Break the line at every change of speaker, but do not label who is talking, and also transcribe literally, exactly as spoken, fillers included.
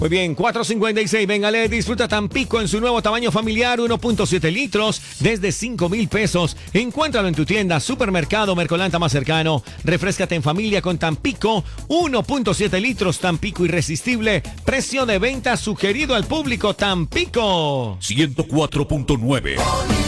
Muy bien, cuatro cincuenta y seis, véngale, disfruta Tampico en su nuevo tamaño familiar, uno punto siete litros, desde cinco mil pesos. Encuéntralo en tu tienda, supermercado, Mercolanta más cercano. Refréscate en familia con Tampico, uno punto siete litros, Tampico irresistible. Precio de venta sugerido al público, Tampico.
ciento cuatro punto nueve.